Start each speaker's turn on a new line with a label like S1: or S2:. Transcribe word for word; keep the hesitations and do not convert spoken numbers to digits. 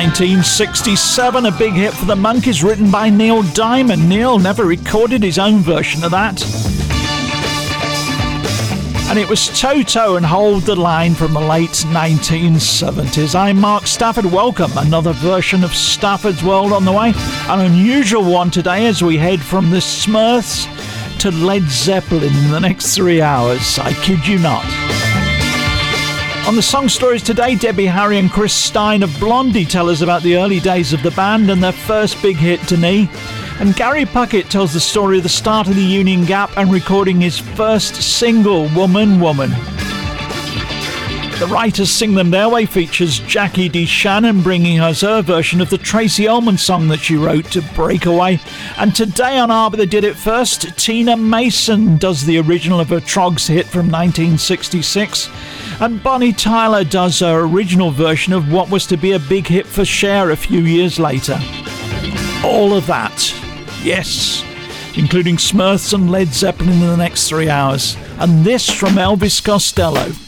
S1: nineteen sixty-seven, a big hit for the Monkees written by Neil Diamond. Neil never recorded his own version of that. And it was Toto and Hold the Line from the late nineteen seventies. I'm Mark Stafford. Welcome. Another version of Stafford's World on the way. An unusual one today as we head from the Smurfs to Led Zeppelin in the next three hours. I kid you not. On the Song Stories today, Debbie Harry and Chris Stein of Blondie tell us about the early days of the band and their first big hit, Denis. And Gary Puckett tells the story of the start of the Union Gap and recording his first single, Woman, Woman. The Writers Sing Them Their Way features Jackie D. Shannon bringing us her version of the Tracy Ullman song that she wrote to Breakaway. And today on Arbor They Did It First, Tina Mason does the original of her Trogs hit from nineteen sixty-six. And Bonnie Tyler does her original version of what was to be a big hit for Cher a few years later. All of that, yes, including Smurfs and Led Zeppelin in the next three hours. And this from Elvis Costello.